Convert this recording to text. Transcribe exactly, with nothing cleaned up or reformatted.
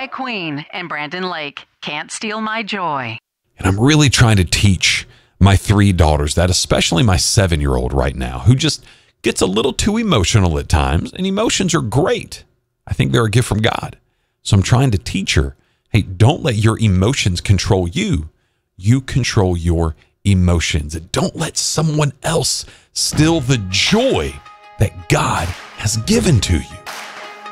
queen, and Brandon Lake can't steal my joy. And I'm really trying to teach my three daughters that, especially my seven-year-old right now, who just gets a little too emotional at times. And emotions are great. I think they're a gift from God. So I'm trying to teach her, hey, don't let your emotions control you. You control your emotions. And don't let someone else steal the joy that God has given to you.